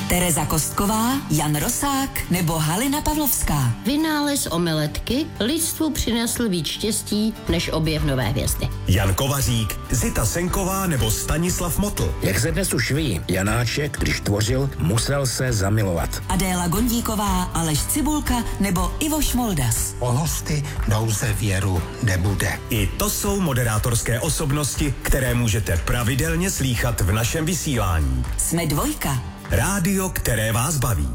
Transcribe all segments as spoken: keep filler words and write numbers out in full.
Tereza Kostková, Jan Rosák nebo Halina Pavlovská. Vynález omeletky lidstvu přinesl víc štěstí než objev nové hvězdy. Jan Kovařík, Zita Senková nebo Stanislav Motl. Jak se dnes už ví, Janáček, když tvořil, musel se zamilovat. Adéla Gondíková, Aleš Cibulka nebo Ivo Šmoldas. O hosty douze věru nebude. I to jsou moderátorské osobnosti, které můžete pravidelně slýchat v našem vysílání. Jsme dvojka. Rádio, které vás baví.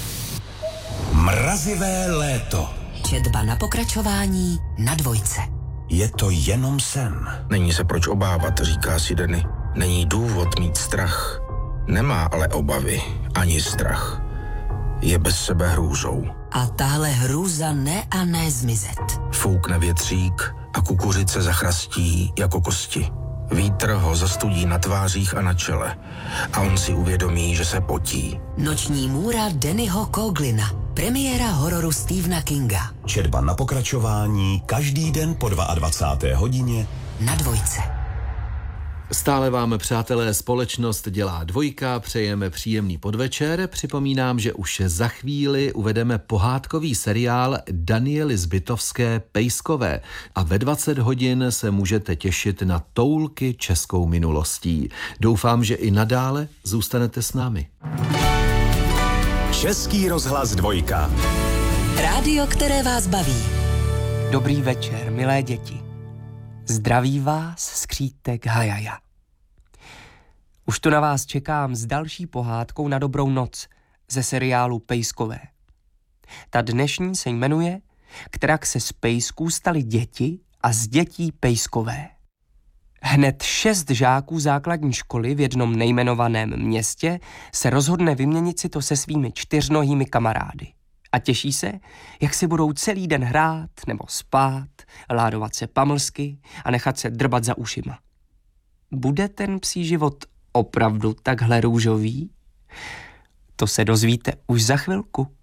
Mrazivé léto. Četba na pokračování na dvojce. Je to jenom sen. Není se proč obávat, říká si Denny. Není důvod mít strach. Nemá ale obavy, ani strach. Je bez sebe hrůzou. A tahle hrůza ne a ne zmizet. Foukne větřík a kukuřice zachrastí jako kosti. Vítr ho zastudí na tvářích a na čele a on si uvědomí, že se potí. Noční můra Dannyho Coglina, premiéra hororu Stephena Kinga. Četba na pokračování každý den po dvacáté druhé hodině na dvojce. Stále vám, přátelé, společnost dělá dvojka, přejeme příjemný podvečer. Připomínám, že už za chvíli uvedeme pohádkový seriál Daniely Zbytovské Pejskové a ve dvacet hodin se můžete těšit na toulky českou minulostí. Doufám, že i nadále zůstanete s námi. Český rozhlas dvojka. Rádio, které vás baví. Dobrý večer, milé děti. Zdraví vás skřítek Hajaja. Už tu na vás čekám s další pohádkou na dobrou noc ze seriálu Pejskové. Ta dnešní se jmenuje Kterak se z pejsků staly děti a z dětí pejskové. Hned šest žáků základní školy v jednom nejmenovaném městě se rozhodne vyměnit si to se svými čtyřnohými kamarády. A těší se, jak si budou celý den hrát nebo spát, ládovat se pamlsky a nechat se drbat za ušima. Bude ten psí život opravdu takhle růžový? To se dozvíte už za chvilku.